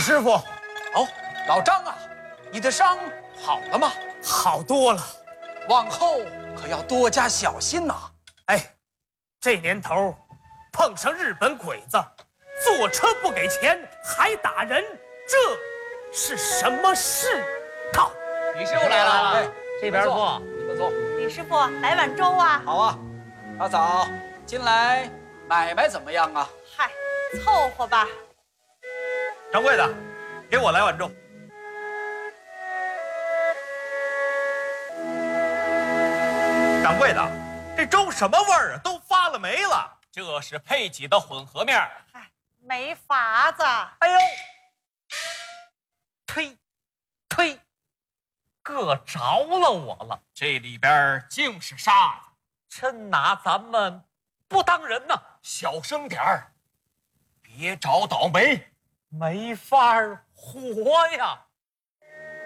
师傅。 哦，老张啊，你的伤好了吗？ 好多了， 往后可要多加小心呐。 哎，这年头碰上日本鬼子，坐车不给钱还打人，这是什么世道？ 李师傅来了， 哎， 这边坐， 你们坐。 李师傅，来碗粥啊！ 好啊，阿嫂，近来买卖怎么样啊？ 嗨，凑合吧。 掌柜的，给我来碗粥。掌柜的，这粥什么味儿啊？都发了霉了。 这是配给的混合面。 嗨，没法子。 哎呦，呸，呸，硌着了我了。这里边尽是沙子，真拿咱们不当人呐！小声点儿，别找倒霉，没法活呀。